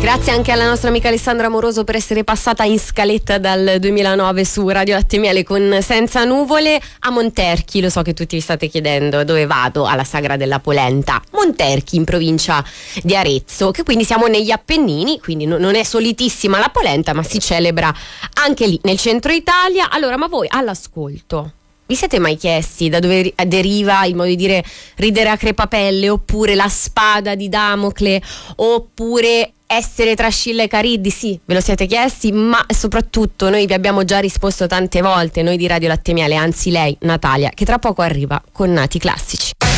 Grazie anche alla nostra amica Alessandra Amoroso per essere passata in scaletta dal 2009 su Radio Latte e Miele con Senza Nuvole. A Monterchi, lo so che tutti vi state chiedendo dove vado, alla Sagra della Polenta. Monterchi, in provincia di Arezzo, che quindi siamo negli Appennini, quindi non è solitissima la polenta, ma si celebra anche lì nel centro Italia. Allora, ma voi all'ascolto vi siete mai chiesti da dove deriva il modo di dire ridere a crepapelle, oppure la spada di Damocle, oppure essere tra Scilla e Cariddi? Sì, ve lo siete chiesti, ma soprattutto noi vi abbiamo già risposto tante volte, noi di Radio Latte e Miele, anzi lei, Natalia, che tra poco arriva con Nati Classici.